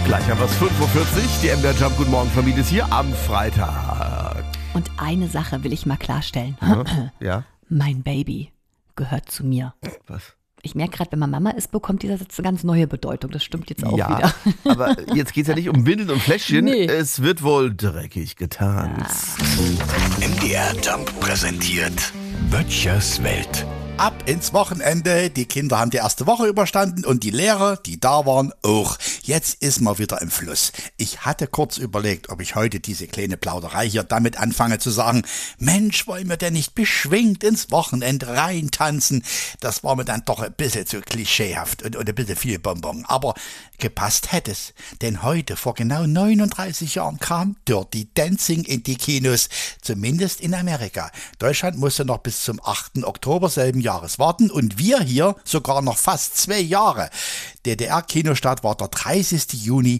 Gleich haben wir es 5:40 Uhr. Die MDR Jump Guten Morgen Familie ist hier am Freitag. Und eine Sache will ich mal klarstellen. Ja? Mein Baby gehört zu mir. Was? Ich merke gerade, wenn man Mama ist, bekommt dieser Satz eine ganz neue Bedeutung. Das stimmt jetzt auch Ja, wieder. aber jetzt geht es ja nicht um Windeln und Fläschchen. Nee. Es wird wohl dreckig getanzt. MDR Jump präsentiert Böttchers Welt. Ab ins Wochenende. Die Kinder haben die erste Woche überstanden und die Lehrer, die da waren, auch. Jetzt ist man wieder im Fluss. Ich hatte kurz überlegt, ob ich heute diese kleine Plauderei hier damit anfange zu sagen, Mensch, wollen wir denn nicht beschwingt ins Wochenende reintanzen? Das war mir dann doch ein bisschen zu klischeehaft und ein bisschen viel Bonbon. Aber gepasst hätte es. Denn heute, vor genau 39 Jahren, kam Dirty Dancing in die Kinos. Zumindest in Amerika. Deutschland musste noch bis zum 8. Oktober selben Jahres warten und wir hier sogar noch fast 2 Jahre. DDR-Kinostart war der 30. Juni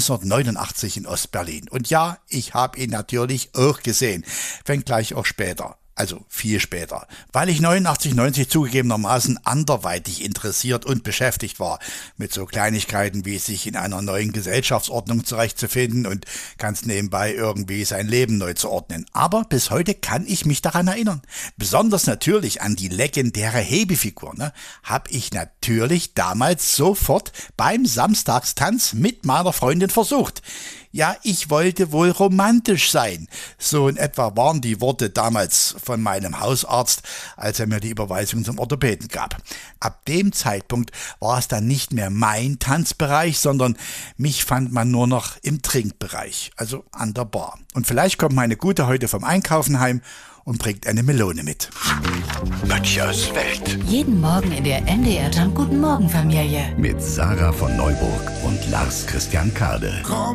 1989 in Ostberlin. Und ja, ich habe ihn natürlich auch gesehen. Wenngleich auch später. Also viel später, weil ich 89, 90 zugegebenermaßen anderweitig interessiert und beschäftigt war, mit so Kleinigkeiten wie sich in einer neuen Gesellschaftsordnung zurechtzufinden und ganz nebenbei irgendwie sein Leben neu zu ordnen. Aber bis heute kann ich mich daran erinnern. Besonders natürlich an die legendäre Hebefigur, habe ich natürlich damals sofort beim Samstagstanz mit meiner Freundin versucht. Ja, ich wollte wohl romantisch sein. So in etwa waren die Worte damals von meinem Hausarzt, als er mir die Überweisung zum Orthopäden gab. Ab dem Zeitpunkt war es dann nicht mehr mein Tanzbereich, sondern mich fand man nur noch im Trinkbereich, also an der Bar. Und vielleicht kommt meine Gute heute vom Einkaufen heim und bringt eine Melone mit. Böttchers Welt. Jeden Morgen in der MDR Jump Guten Morgen Familie. Mit Sarah von Neuburg und Lars Christian Kade.